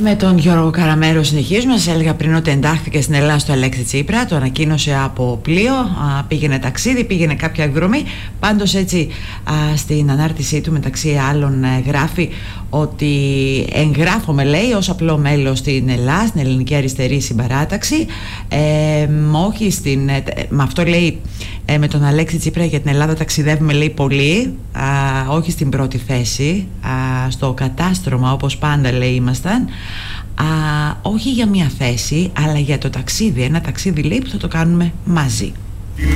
Με τον Γιώργο Καραμέρο συνεχίζουμε. Σας έλεγα πριν ότι εντάχθηκε στην Ελλάδα στο Αλέξη Τσίπρα. Το ανακοίνωσε από πλοίο. Πήγαινε ταξίδι, πήγαινε κάποια εκδρομή. Πάντως έτσι στην ανάρτησή του μεταξύ άλλων γράφει ότι εγγράφομαι, λέει, ως απλό μέλος στην Ελλάδα, στην Ελληνική Αριστερή Συμπαράταξη. Όχι με αυτό, λέει, με τον Αλέξη Τσίπρα για την Ελλάδα ταξιδεύουμε, λέει, πολύ. Όχι στην πρώτη θέση. Στο κατάστρωμα, όπως πάντα, λέει, ήμασταν. Όχι για μια θέση, αλλά για το ταξίδι. Ένα ταξίδι, λέει, που θα το κάνουμε μαζί.